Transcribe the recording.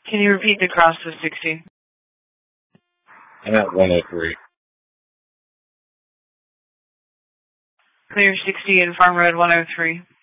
Can you repeat the cross of 60? I'm at 103. Clear 60 and Farm Road 103.